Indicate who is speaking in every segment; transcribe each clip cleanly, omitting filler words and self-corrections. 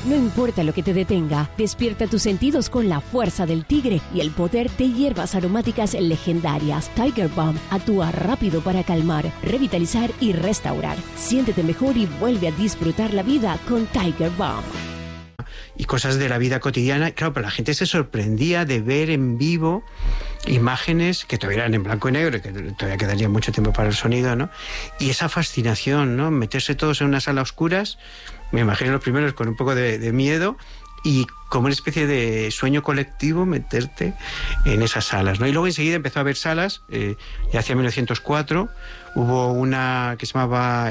Speaker 1: No importa lo que te detenga, despierta tus sentidos con la fuerza del tigre y el poder de hierbas aromáticas legendarias. Tiger Balm actúa rápido para calmar, revitalizar y restaurar. Siéntete mejor y vuelve a disfrutar la vida con Tiger Balm.
Speaker 2: Y cosas de la vida cotidiana, claro, pero la gente se sorprendía de ver en vivo imágenes que todavía eran en blanco y negro, que todavía quedaría mucho tiempo para el sonido, ¿no? Y esa fascinación, ¿no? Meterse todos en una sala a oscuras, me imagino los primeros con un poco de miedo, y como una especie de sueño colectivo meterte en esas salas, ¿no? Y luego enseguida empezó a haber salas, ya hacia 1904, hubo una que se llamaba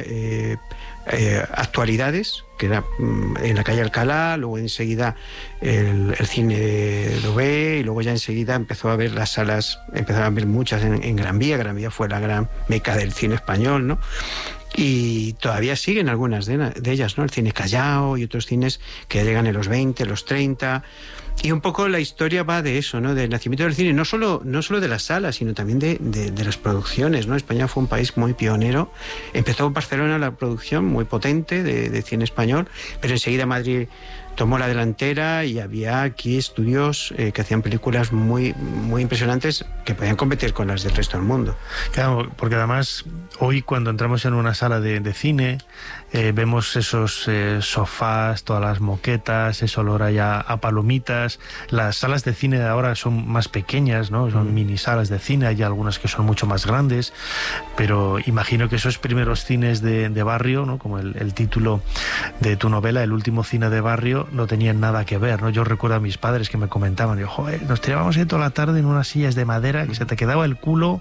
Speaker 2: Actualidades, que era en la calle Alcalá, luego enseguida el cine lo ve, y luego ya enseguida empezó a haber las salas, empezaron a haber muchas en Gran Vía. Gran Vía fue la gran meca del cine español, ¿no? Y todavía siguen algunas de ellas, ¿no? El cine Callao y otros cines que llegan en los 20, los 30. Y un poco la historia va de eso, ¿no? Del nacimiento del cine, no solo de las salas, sino también de las producciones, ¿no? España fue un país muy pionero. Empezó en Barcelona la producción muy potente de cine español, pero enseguida Madrid tomó la delantera y había aquí estudios que hacían películas muy, muy impresionantes que podían competir con las del resto del mundo.
Speaker 3: Claro, porque además hoy cuando entramos en una sala de cine vemos esos sofás, todas las moquetas, ese olor allá a palomitas. Las salas de cine de ahora son más pequeñas, ¿no? Son mini salas de cine, hay algunas que son mucho más grandes, pero imagino que esos primeros cines de barrio, ¿no? Como el título de tu novela, El último cine de barrio, no tenían nada que ver, ¿no? Yo recuerdo a mis padres que me comentaban, yo, joder, nos tirábamos ahí toda la tarde en unas sillas de madera que se te quedaba el culo,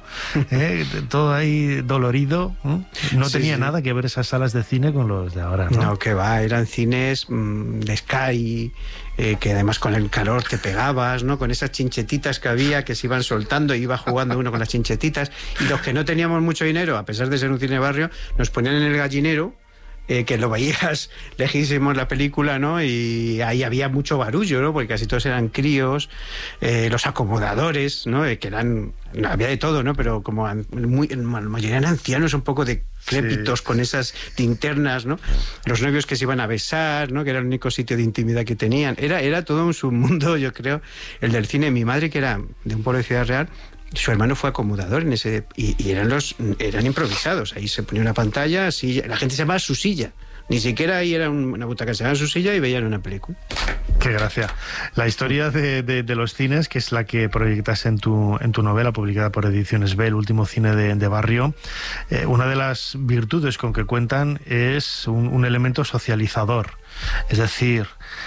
Speaker 3: todo ahí dolorido, no tenía nada que ver esas salas de cine con los de ahora, ¿no?
Speaker 2: No, que va, eran cines de Sky, que además con el calor te pegabas, ¿no? Con esas chinchetitas que había, que se iban soltando, y iba jugando uno con las chinchetitas, y los que no teníamos mucho dinero, a pesar de ser un cine de barrio, nos ponían en el gallinero, que lo veías lejísimos la película, ¿no? Y ahí había mucho barullo, ¿no? Porque casi todos eran críos, los acomodadores, ¿no? Que eran, había de todo, ¿no? Pero como la mayoría eran ancianos un poco decrépitos, sí, con esas linternas, ¿no? Los novios que se iban a besar, ¿no? Que era el único sitio de intimidad que tenían. Era todo un submundo, yo creo, el del cine. Mi madre, que era de un pueblo de Ciudad Real, su hermano fue acomodador en ese, y eran improvisados. Ahí se ponía una pantalla, silla, la gente se va a su silla. Ni siquiera ahí era una butaca, se va a su silla y veían una película.
Speaker 3: Qué gracia. La historia de los cines, que es la que proyectas en tu novela, publicada por Ediciones B, El último cine de barrio, una de las virtudes con que cuentan es un elemento socializador. Es decir,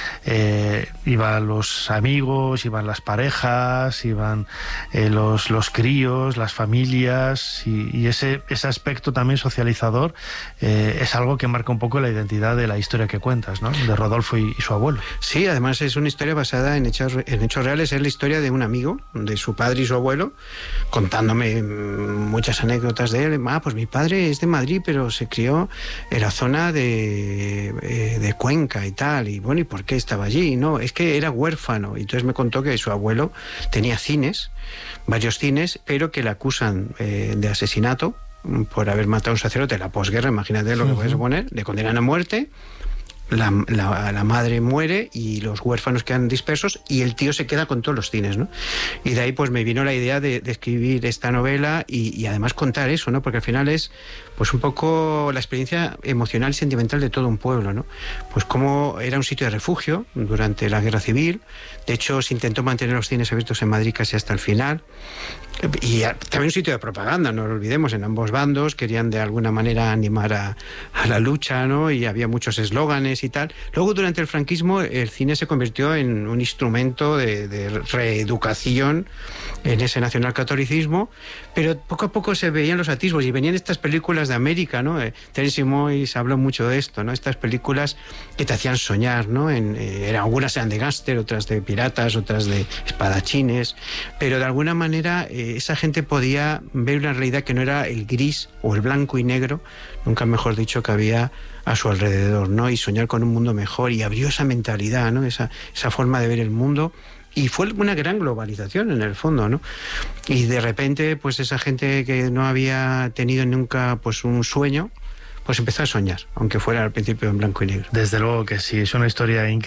Speaker 3: iban los amigos, iban las parejas, iban los críos, las familias, y ese aspecto también socializador es algo que marca un poco la identidad de la historia que cuentas, ¿no? De Rodolfo y su abuelo.
Speaker 2: Sí, además es una historia basada en hechos reales. Es la historia de un amigo, de su padre y su abuelo, contándome muchas anécdotas de él. Pues mi padre es de Madrid, pero se crió en la zona de Cuenca y tal. Y bueno, ¿y por qué estaba allí? No, es que era huérfano. Y entonces me contó que su abuelo tenía cines, varios cines, pero que le acusan de asesinato por haber matado a un sacerdote en la posguerra. Imagínate lo que puedes suponer. Le condenan a muerte. La madre muere y los huérfanos quedan dispersos, y el tío se queda con todos los cines, ¿no? Y de ahí pues me vino la idea de escribir esta novela y además contar eso, ¿no? Porque al final es pues un poco la experiencia emocional y sentimental de todo un pueblo, ¿no? Pues cómo era un sitio de refugio durante la Guerra Civil. De hecho, se intentó mantener los cines abiertos en Madrid casi hasta el final. Y también un sitio de propaganda, no lo olvidemos, en ambos bandos querían de alguna manera animar a la lucha, ¿no? Y había muchos eslóganes y tal. Luego, durante el franquismo, el cine se convirtió en un instrumento de reeducación en ese nacionalcatolicismo, pero poco a poco se veían los atisbos y venían estas películas de América, ¿no? Terence Moyes habló mucho de esto, ¿no? Estas películas que te hacían soñar, ¿no? Algunas eran de gángster, otras de piratas, otras de espadachines, pero de alguna manera esa gente podía ver una realidad que no era el gris o el blanco y negro, nunca mejor dicho, que había a su alrededor, ¿no? Y soñar con un mundo mejor, y abrió esa mentalidad, ¿no? Esa forma de ver el mundo. Y fue una gran globalización en el fondo, ¿no? Y de repente, pues esa gente que no había tenido nunca pues un sueño, pues empezó a soñar, aunque fuera al principio en blanco y negro.
Speaker 3: Desde luego que sí, es una historia increíble.